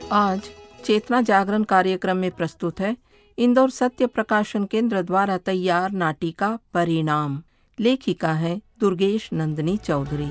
आज चेतना जागरण कार्यक्रम में प्रस्तुत है इंदौर सत्य प्रकाशन केंद्र द्वारा तैयार नाटिका परिणाम। लेखिका है दुर्गेश नंदिनी चौधरी।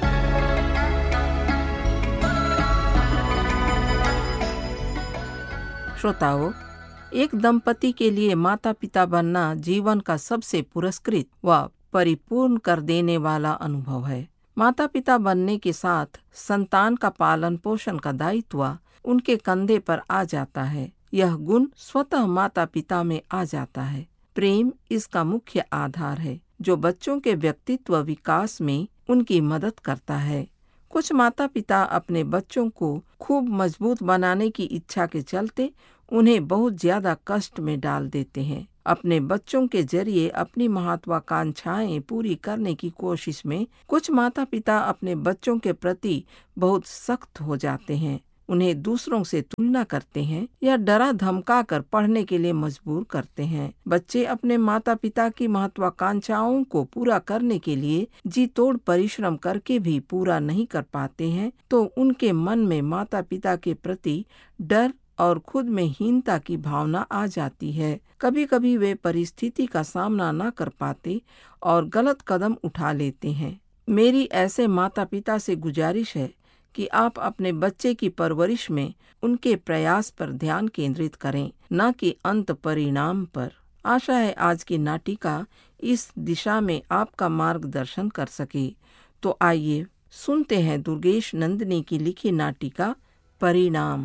श्रोताओं, एक दंपति के लिए माता पिता बनना जीवन का सबसे पुरस्कृत व परिपूर्ण कर देने वाला अनुभव है। माता पिता बनने के साथ संतान का पालन पोषण का दायित्व उनके कंधे पर आ जाता है। यह गुण स्वतः माता पिता में आ जाता है। प्रेम इसका मुख्य आधार है, जो बच्चों के व्यक्तित्व विकास में उनकी मदद करता है। कुछ माता पिता अपने बच्चों को खूब मजबूत बनाने की इच्छा के चलते उन्हें बहुत ज्यादा कष्ट में डाल देते हैं। अपने बच्चों के जरिए अपनी महत्वाकांक्षाएं पूरी करने की कोशिश में कुछ माता पिता अपने बच्चों के प्रति बहुत सख्त हो जाते हैं। उन्हें दूसरों से तुलना करते हैं या डरा धमका कर पढ़ने के लिए मजबूर करते हैं। बच्चे अपने माता पिता की महत्वाकांक्षाओं को पूरा करने के लिए जी तोड़ परिश्रम करके भी पूरा नहीं कर पाते हैं, तो उनके मन में माता पिता के प्रति डर और खुद में हीनता की भावना आ जाती है। कभी कभी वे परिस्थिति का सामना न कर पाते और गलत कदम उठा लेते हैं। मेरी ऐसे माता पिता से गुजारिश है कि आप अपने बच्चे की परवरिश में उनके प्रयास पर ध्यान केंद्रित करें, न कि अंत परिणाम पर। आशा है आज की नाटिका इस दिशा में आपका मार्गदर्शन कर सके। तो आइए सुनते हैं दुर्गेश नंदिनी की लिखी नाटिका परिणाम।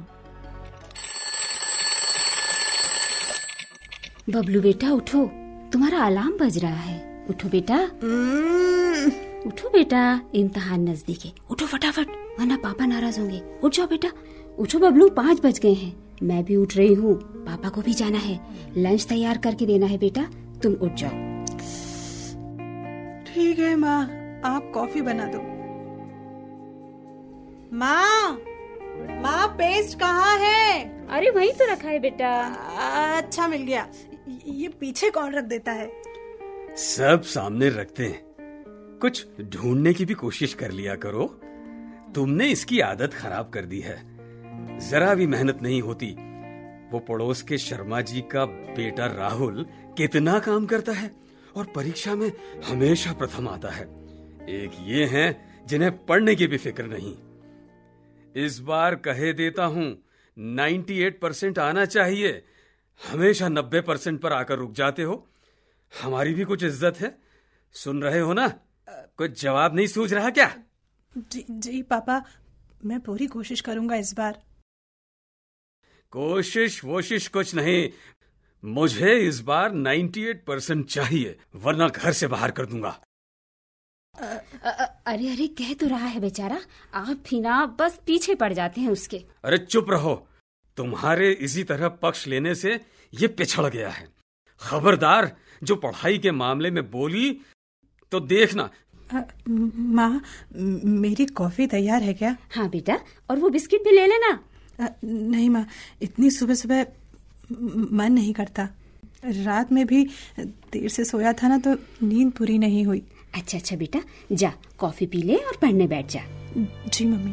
बबलू बेटा उठो, तुम्हारा अलार्म बज रहा है। उठो बेटा, उठो बेटा, इम्तिहान नजदीक है। उठो फटाफट, वरना पापा नाराज होंगे। उठ जाओ बेटा, उठो बबलू, 5 बज गए हैं। मैं भी उठ रही हूँ, पापा को भी जाना है। लंच तैयार करके देना है बेटा, तुम उठ जाओ। ठीक है माँ, आप कॉफी बना दो। माँ, पेस्ट कहाँ है? अरे वहीं तो रखा है बेटा। अच्छा मिल गया। ये पीछे कौन रख देता है? सब सामने रखते हैं। कुछ ढूंढने की भी कोशिश कर लिया करो। तुमने इसकी आदत खराब कर दी है। जरा भी मेहनत नहीं होती। वो पड़ोस के शर्मा जी का बेटा राहुल कितना काम करता है और परीक्षा में हमेशा प्रथम आता है। एक ये हैं जिन्हें पढ़ने की भी फिक्र नहीं। इस बार कहे देता हूं 98% आना चाहिए, हमेशा 90% पर आकर रुक जाते हो। हमारी भी कुछ इज्जत है। सुन रहे हो ना? कुछ जवाब नहीं सूझ रहा क्या? जी पापा, मैं पूरी कोशिश करूंगा इस बार। कोशिश कुछ नहीं, मुझे इस बार 98% चाहिए, वरना घर से बाहर कर दूंगा। अरे कह तो रहा है बेचारा, आप भी ना बस पीछे पड़ जाते हैं उसके। अरे चुप रहो, तुम्हारे इसी तरह पक्ष लेने से ये पिछड़ गया है। खबरदार, जो पढ़ाई के मामले में बोली तो देखना। माँ, मेरी कॉफी तैयार है क्या? हाँ बेटा, और वो बिस्किट भी ले लेना। नहीं माँ, इतनी सुबह सुबह मन नहीं करता। रात में भी देर से सोया था ना, तो नींद पूरी नहीं हुई। अच्छा बेटा, जा कॉफी पी ले और पढ़ने बैठ जा। जी मम्मी।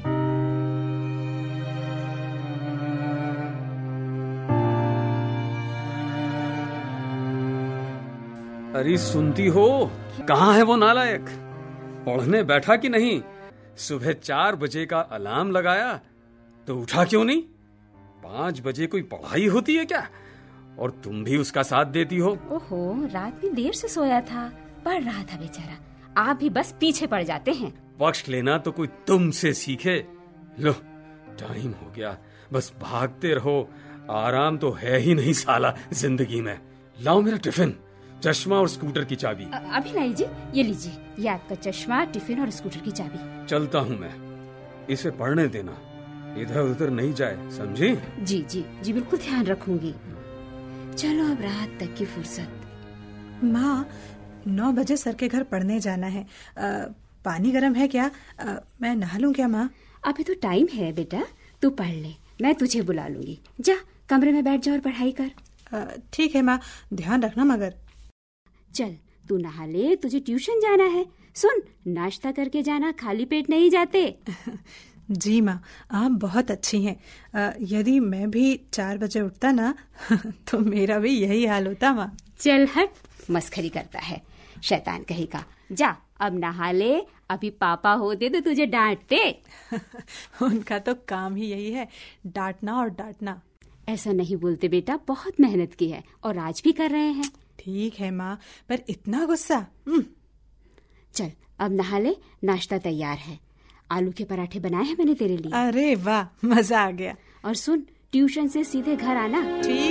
अरे सुनती हो, कहाँ है वो नालायक? पढ़ने बैठा कि नहीं? सुबह 4 बजे का अलार्म लगाया तो उठा क्यों नहीं? 5 बजे कोई पढ़ाई होती है क्या? और तुम भी उसका साथ देती हो। ओहो, रात में देर से सोया था, पढ़ रहा था बेचारा। आप भी बस पीछे पड़ जाते हैं। पक्ष लेना तो कोई तुमसे सीखे। लो, टाइम हो गया, बस भागते रहो। आराम तो है ही नहीं साला जिंदगी में। लाओ मेरा टिफिन, चश्मा और स्कूटर की चाबी। अभी लीजिए, ये लीजिए, ये आपका चश्मा, टिफिन और स्कूटर की चाबी। चलता हूँ मैं, इसे पढ़ने देना, इधर उधर नहीं जाए, समझी? जी बिल्कुल ध्यान रखूंगी। चलो अब रात तक की फुर्सत। माँ, 9 बजे सर के घर पढ़ने जाना है। पानी गर्म है क्या? मैं नहा लूं क्या माँ? अभी तो टाइम है बेटा, तू पढ़ ले, मैं तुझे बुला लूंगी। जा कमरे में बैठ जा और पढ़ाई कर। ठीक है माँ, ध्यान रखना मगर। चल तू नहा ले, तुझे ट्यूशन जाना है। सुन, नाश्ता करके जाना, खाली पेट नहीं जाते। जी माँ, आप बहुत अच्छी हैं। यदि मैं भी 4 बजे उठता ना तो मेरा भी यही हाल होता माँ। चल हट, मस्खरी करता है शैतान कहीं का। जा अब नहा ले, अभी पापा होते तो तुझे डांटते। उनका तो काम ही यही है, डांटना और डांटना। ऐसा नहीं बोलते बेटा, बहुत मेहनत की है और आज भी कर रहे हैं। ठीक है माँ, पर इतना गुस्सा। चल अब नहा ले, नाश्ता तैयार है। आलू के पराठे बनाए हैं मैंने तेरे लिए। अरे वाह, मजा आ गया। और सुन, ट्यूशन से सीधे घर आना। ठीक